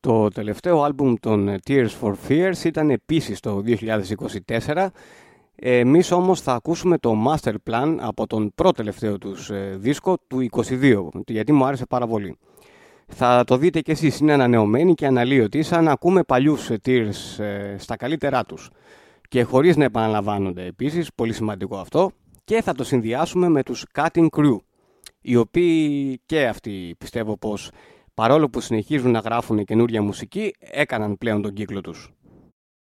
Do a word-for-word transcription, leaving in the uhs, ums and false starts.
Το τελευταίο άλμπουμ των Tears for Fears ήταν επίσης το δύο χιλιάδες είκοσι τέσσερα. Εμείς όμως θα ακούσουμε το Master Plan από τον πρώτο-τελευταίο τους δίσκο του είκοσι δύο, γιατί μου άρεσε πάρα πολύ. Θα το δείτε κι εσείς, είναι ανανεωμένοι και αναλύωτοι, σαν να ακούμε παλιούς Tears στα καλύτερά τους. Και χωρίς να επαναλαμβάνονται επίσης, πολύ σημαντικό αυτό, και θα το συνδυάσουμε με τους Cutting Crew, οι οποίοι και αυτοί πιστεύω πως παρόλο που συνεχίζουν να γράφουν καινούρια μουσική, έκαναν πλέον τον κύκλο τους.